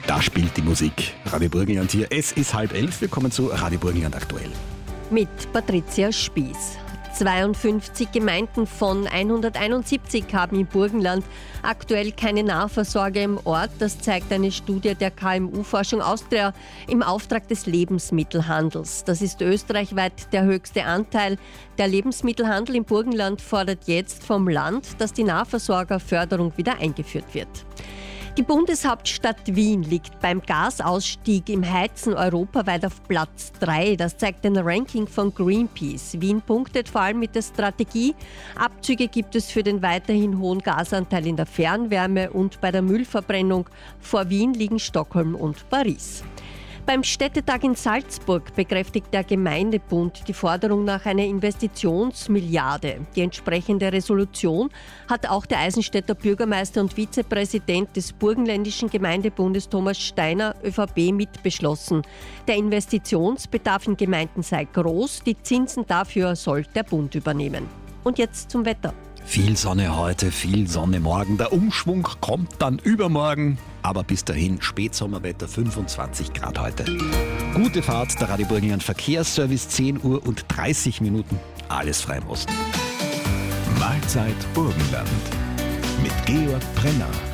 Da spielt die Musik. Radio Burgenland hier. Es ist 10:30. Wir kommen zu Radio Burgenland aktuell. Mit Patricia Spieß. 52 Gemeinden von 171 haben im Burgenland aktuell keine Nahversorger im Ort. Das zeigt eine Studie der KMU-Forschung Austria im Auftrag des Lebensmittelhandels. Das ist österreichweit der höchste Anteil. Der Lebensmittelhandel im Burgenland fordert jetzt vom Land, dass die Nahversorgerförderung wieder eingeführt wird. Die Bundeshauptstadt Wien liegt beim Gasausstieg im Heizen europaweit auf Platz 3. Das zeigt ein Ranking von Greenpeace. Wien punktet vor allem mit der Strategie. Abzüge gibt es für den weiterhin hohen Gasanteil in der Fernwärme und bei der Müllverbrennung. Vor Wien liegen Stockholm und Paris. Beim Städtetag in Salzburg bekräftigt der Gemeindebund die Forderung nach einer Investitionsmilliarde. Die entsprechende Resolution hat auch der Eisenstädter Bürgermeister und Vizepräsident des Burgenländischen Gemeindebundes Thomas Steiner, ÖVP, mitbeschlossen. Der Investitionsbedarf in Gemeinden sei groß, die Zinsen dafür soll der Bund übernehmen. Und jetzt zum Wetter. Viel Sonne heute, viel Sonne morgen. Der Umschwung kommt dann übermorgen. Aber bis dahin Spätsommerwetter, 25 Grad heute. Gute Fahrt, der Radio Burgenland Verkehrsservice, 10:30 Alles frei im Osten. Mahlzeit Burgenland mit Georg Brenner.